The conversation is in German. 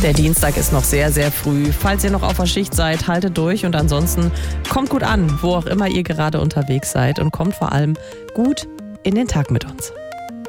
Der Dienstag ist noch sehr, sehr früh. Falls ihr noch auf der Schicht seid, haltet durch und ansonsten kommt gut an, wo auch immer ihr gerade unterwegs seid und kommt vor allem gut in den Tag mit uns.